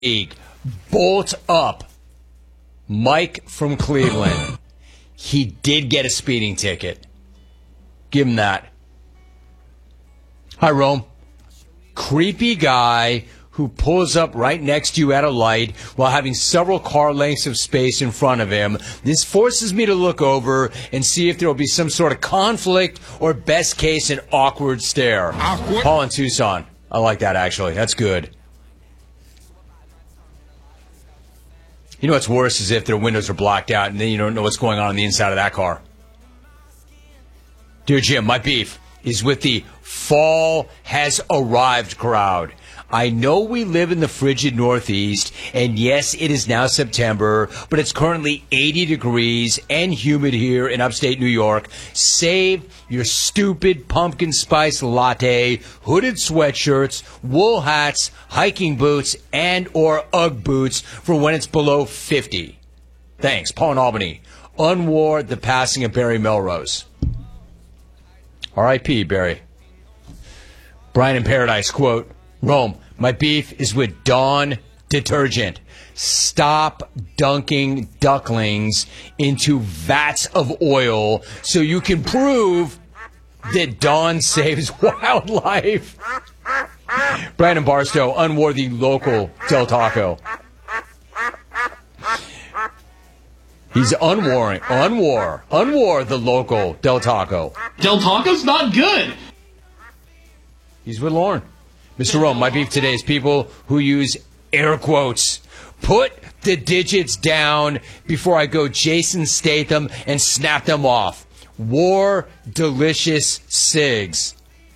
league. Bolt up. Mike from Cleveland. He did get a speeding ticket. Give him that. Hi, Rome. Creepy guy who pulls up right next to you at a light while having several car lengths of space in front of him. This forces me to look over and see if there will be some sort of conflict or, best case, an awkward stare. Awkward. Paul in Tucson. I like that, actually. That's good. You know what's worse is if their windows are blacked out and then you don't know what's going on the inside of that car. Dear Jim, my beef is with the fall has arrived crowd. I know we live in the frigid Northeast, and yes, it is now September, but it's currently 80 degrees and humid here in upstate New York. Save your stupid pumpkin spice latte, hooded sweatshirts, wool hats, hiking boots, and or Ugg boots for when it's below 50. Thanks. Paul in Albany. Unwar the passing of Barry Melrose. R.I.P. Barry. Brian in Paradise, quote, Rome, my beef is with Dawn detergent. Stop dunking ducklings into vats of oil so you can prove that Dawn saves wildlife. Brandon Barstow, unwar the local Del Taco. He's unwar the local Del Taco. Del Taco's not good. He's with Lauren. Mr. Rome, my beef today is people who use air quotes. Put the digits down before I go Jason Statham and snap them off. War delicious cigs.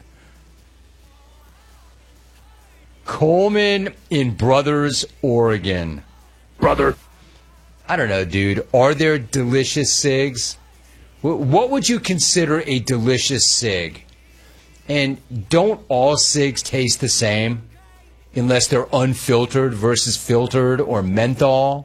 Coleman in Brothers, Oregon. Brother. I don't know, dude. Are there delicious cigs? What would you consider a delicious cig? And don't all cigs taste the same unless they're unfiltered versus filtered or menthol?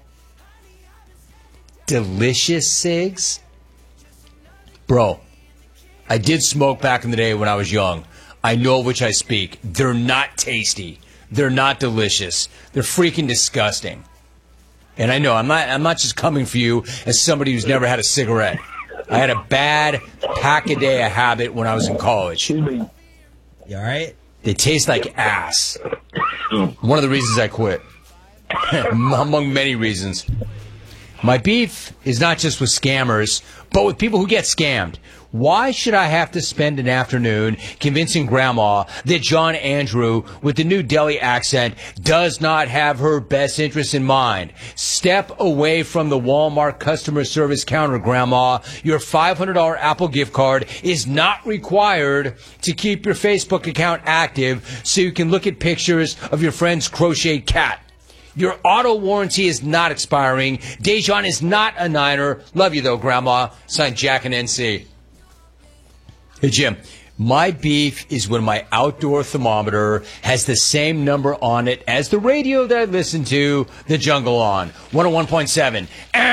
Delicious cigs? Bro, I did smoke back in the day when I was young. I know of which I speak. They're not tasty. They're not delicious. They're freaking disgusting. And I know, I'm not just coming for you as somebody who's never had a cigarette. I had a bad pack-a-day habit when I was in college. You all right? They taste like ass. One of the reasons I quit. Among many reasons. My beef is not just with scammers, but with people who get scammed. Why should I have to spend an afternoon convincing Grandma that John Andrew, with the new Delhi accent, does not have her best interests in mind? Step away from the Walmart customer service counter, Grandma. Your $500 Apple gift card is not required to keep your Facebook account active so you can look at pictures of your friend's crocheted cat. Your auto warranty is not expiring. Dejan is not a Niner. Love you, though, Grandma. Signed, Jack and NC. Hey, Jim, my beef is when my outdoor thermometer has the same number on it as the radio that I listen to, The Jungle on. 101.7.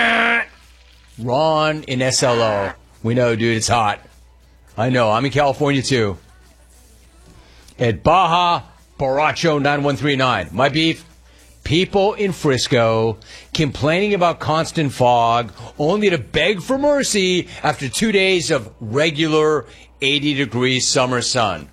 Ron in SLO. We know, dude, it's hot. I know, I'm in California, too. At Baja Baracho 9139. My beef, people in Frisco complaining about constant fog only to beg for mercy after 2 days of regular 80-degree summer sun.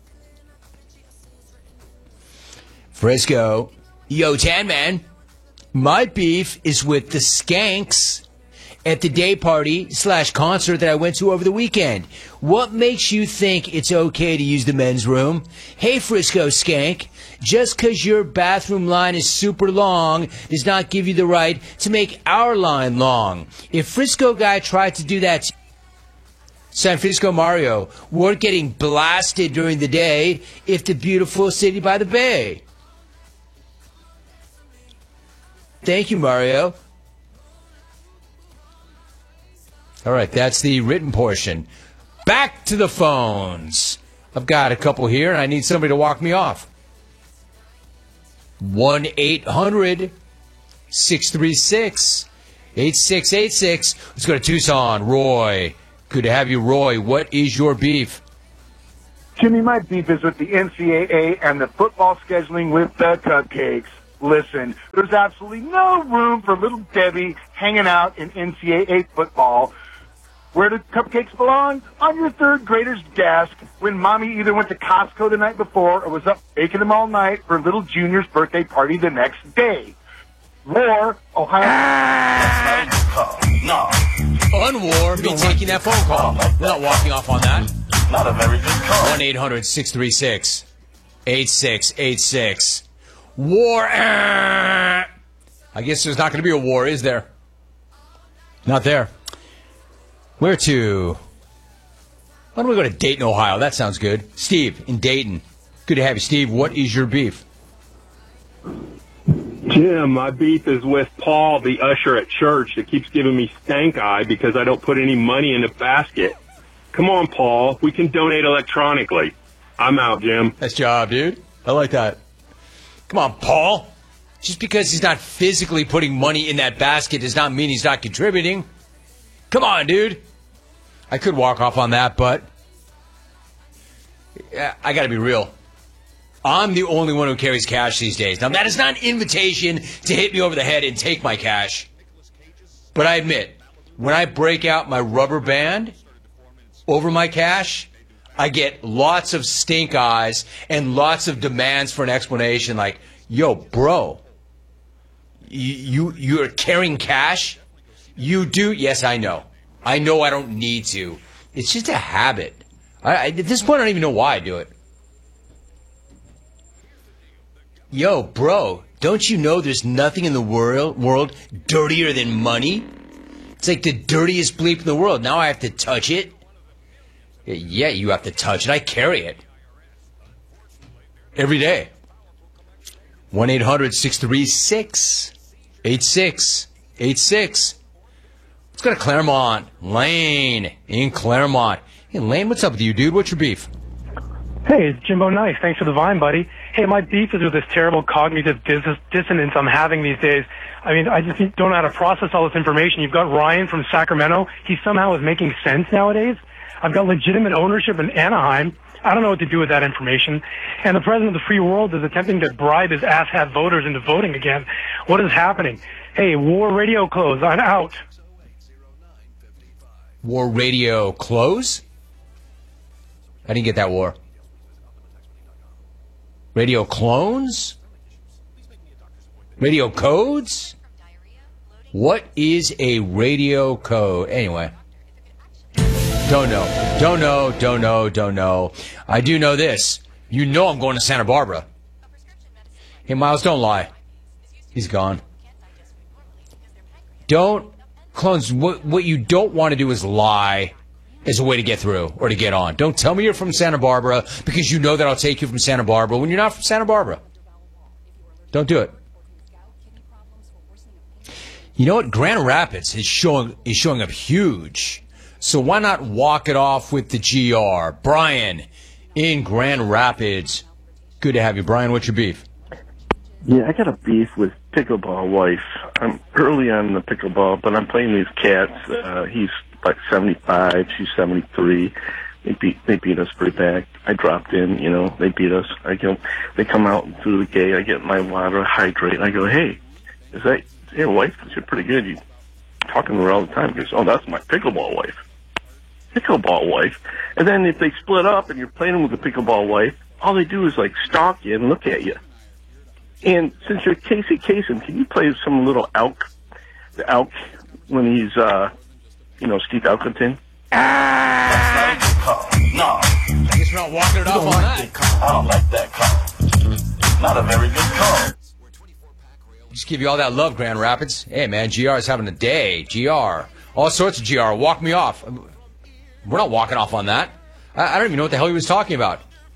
Frisco. Yo, Tan Man. My beef is with the skanks at the day party / concert that I went to over the weekend. What makes you think it's okay to use the men's room? Hey, Frisco skank. Just because your bathroom line is super long does not give you the right to make our line long. If Frisco guy tried to do that, San Francisco Mario, we're getting blasted during the day if the beautiful city by the bay. Thank you, Mario. All right, that's the written portion. Back to the phones. I've got a couple here, and I need somebody to walk me off. 1-800-636-8686. Let's go to Tucson. Roy. Good to have you, Roy. What is your beef? Jimmy, my beef is with the NCAA and the football scheduling with the cupcakes. listen, there's absolutely no room for little Debbie hanging out in NCAA football. Where do cupcakes belong? On your third grader's desk when mommy either went to Costco the night before or was up baking them all night for little Junior's birthday party the next day. War, Ohio. No. Unwar me taking that phone call. We're not walking off on that. Not a very good call. 1-800-636-8686. War. I guess there's not going to be a war, is there? Not there. Where to? Why don't we go to Dayton, Ohio? That sounds good. Steve in Dayton. Good to have you, Steve. What is your beef? Jim, my beef is with Paul, the usher at church, that keeps giving me stank eye because I don't put any money in the basket. Come on, Paul. We can donate electronically. I'm out, Jim. Nice job, dude. I like that. Come on, Paul. Just because he's not physically putting money in that basket does not mean he's not contributing. Come on, dude. I could walk off on that, but I got to be real. I'm the only one who carries cash these days. Now, that is not an invitation to hit me over the head and take my cash. But I admit, when I break out my rubber band over my cash, I get lots of stink eyes and lots of demands for an explanation like, yo, bro, you're carrying cash? You do? Yes, I know. I know I don't need to. It's just a habit. At this point, I don't even know why I do it. Yo, bro, don't you know there's nothing in the world dirtier than money? It's like the dirtiest bleep in the world. Now I have to touch it? Yeah, you have to touch it. I carry it. Every day. 1-800-636-8686. Let's go to Claremont. Lane in Claremont. Hey, Lane, what's up with you, dude? What's your beef? Hey, it's Jimbo Nice. Thanks for the Vine, buddy. Hey, my beef is with this terrible cognitive dissonance I'm having these days. I mean, I just don't know how to process all this information. You've got Ryan from Sacramento. He somehow is making sense nowadays. I've got legitimate ownership in Anaheim. I don't know what to do with that information. And the president of the free world is attempting to bribe his asshat voters into voting again. What is happening? Hey, War Radio close. I'm out. War Radio close? I didn't get that, War. Radio clones? Radio codes? What is a radio code? Anyway. Don't know. I do know this. You know I'm going to Santa Barbara. Hey, Miles, don't lie. He's gone. Clones, what you don't want to do is lie as a way to get through or to get on. Don't tell me you're from Santa Barbara because you know that I'll take you from Santa Barbara when you're not from Santa Barbara. Don't do it. You know what? Grand Rapids is showing up huge. So why not walk it off with the GR? Brian in Grand Rapids. Good to have you. Brian, what's your beef? Yeah, I got a beef with Pickleball Wife. I'm early on the pickleball, but I'm playing these cats. He's like 75, she's 73. They beat us pretty bad. I dropped in, they beat us. They come out through the gate. I get my water, hydrate. I go, hey, is that your wife? She's pretty good. You talking to her all the time. He goes, oh, that's my pickleball wife. Pickleball wife. And then if they split up and you're playing with the pickleball wife, all they do is like stalk you and look at you. And since you're Casey Kasem, can you play some little elk? The elk when he's, Steve Elkington? No. I guess we're not walking it off on that. I don't like that call. Not a very good call. Just give you all that love, Grand Rapids. Hey, man, GR is having a day. GR. All sorts of GR. Walk me off. We're not walking off on that. I don't even know what the hell he was talking about.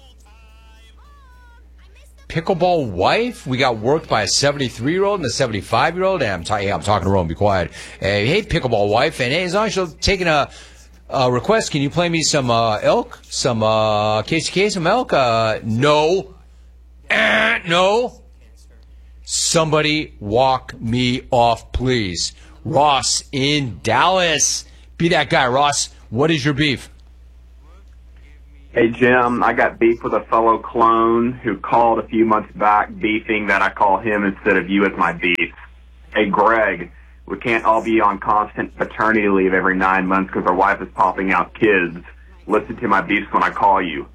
Pickleball wife? We got worked by a 73-year-old and a 75-year-old? I'm talking to Rome. Be quiet. Hey, pickleball wife. And hey, as long as you're taking a request, can you play me some elk? Some Casey elk? No. No. Somebody walk me off, please. Ross in Dallas. Be that guy, Ross. What is your beef? Hey, Jim, I got beef with a fellow clone who called a few months back beefing that I call him instead of you as my beef. Hey, Greg, we can't all be on constant paternity leave every 9 months because our wife is popping out kids. Listen to my beefs when I call you.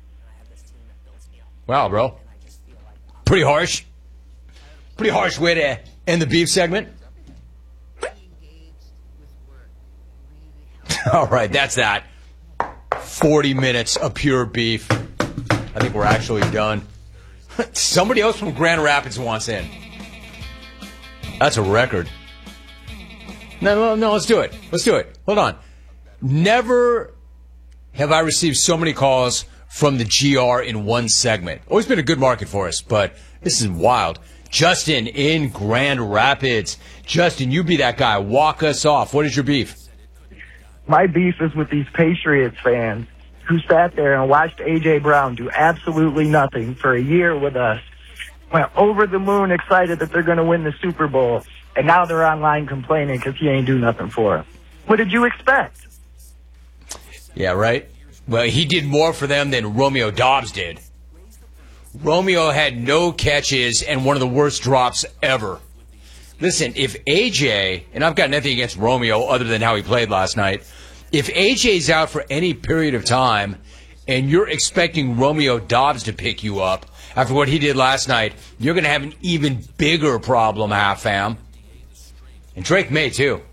Wow, bro. Pretty harsh. Pretty harsh way to end the beef segment. All right, that's that. 40 minutes of pure beef. I think we're actually done. Somebody else from Grand Rapids wants in. That's a record. No, let's do it. Let's do it. Hold on. Never have I received so many calls from the GR in one segment. Always been a good market for us, but this is wild. Justin in Grand Rapids. Justin, you be that guy. Walk us off. What is your beef? My beef is with these Patriots fans who sat there and watched A.J. Brown do absolutely nothing for a year with us, went over the moon excited that they're going to win the Super Bowl, and now they're online complaining because he ain't do nothing for them. What did you expect? Yeah, right? Well, he did more for them than Romeo Doubs did. Romeo had no catches and one of the worst drops ever. Listen, if AJ, and I've got nothing against Romeo other than how he played last night, if AJ's out for any period of time and you're expecting Romeo Doubs to pick you up after what he did last night, you're going to have an even bigger problem, half fam. And Drake May, too.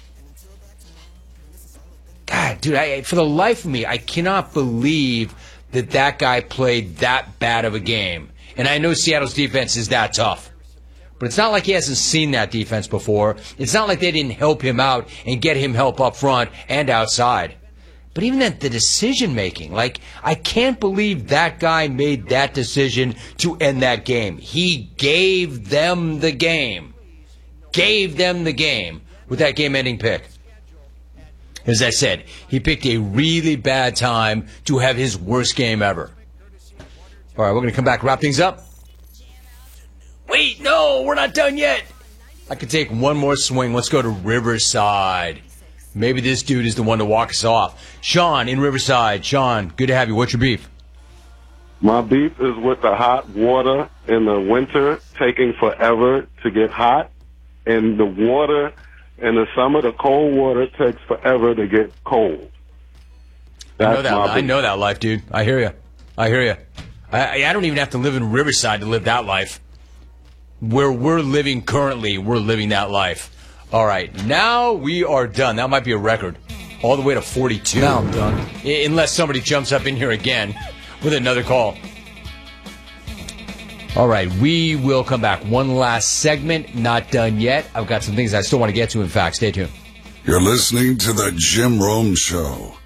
God, dude, for the life of me, I cannot believe that guy played that bad of a game. And I know Seattle's defense is that tough. But it's not like he hasn't seen that defense before. It's not like they didn't help him out and get him help up front and outside. But even the decision-making, like, I can't believe that guy made that decision to end that game. He gave them the game. Gave them the game with that game-ending pick. As I said, he picked a really bad time to have his worst game ever. All right, we're going to come back, wrap things up. Wait, no, we're not done yet. I could take one more swing. Let's go to Riverside. Maybe this dude is the one to walk us off. Sean in Riverside. Sean, good to have you. What's your beef? My beef is with the hot water in the winter taking forever to get hot. And the water in the summer, the cold water takes forever to get cold. I know that life, dude. I hear you. I don't even have to live in Riverside to live that life. Where we're living currently, we're living that life. All right, now we are done. That might be a record. All the way to 42. Now I'm done. Unless somebody jumps up in here again with another call. All right, we will come back. One last segment, not done yet. I've got some things I still want to get to, in fact. Stay tuned. You're listening to The Jim Rome Show.